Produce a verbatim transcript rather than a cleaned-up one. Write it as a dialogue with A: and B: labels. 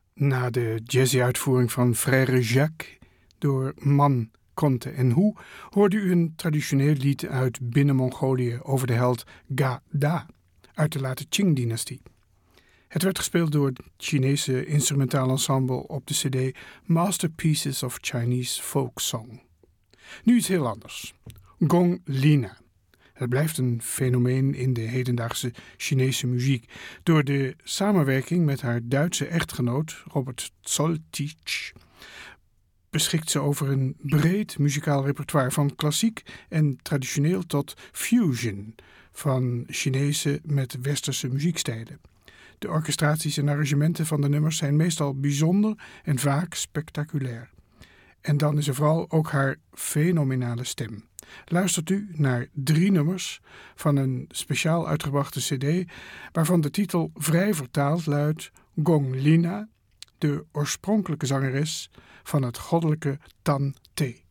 A: Na de jazzy-uitvoering van Frère Jacques door Man, Conte en Hu hoorde u een traditioneel lied uit Binnen-Mongolië over de held Ga Da uit de late Qing-dynastie. Het werd gespeeld door het Chinese instrumentaal ensemble op de cd Masterpieces of Chinese Folk Song. Nu iets heel anders. Gong Lina. Het blijft een fenomeen in de hedendaagse Chinese muziek. Door de samenwerking met haar Duitse echtgenoot Robert Zoltich beschikt ze over een breed muzikaal repertoire van klassiek en traditioneel tot fusion van Chinese met westerse muziekstijlen. De orchestraties en arrangementen van de nummers zijn meestal bijzonder en vaak spectaculair. En dan is er vooral ook haar fenomenale stem. Luistert u naar drie nummers van een speciaal uitgebrachte cd, waarvan de titel vrij vertaald luidt Gong Lina, de oorspronkelijke zangeres van het goddelijke Tan Te.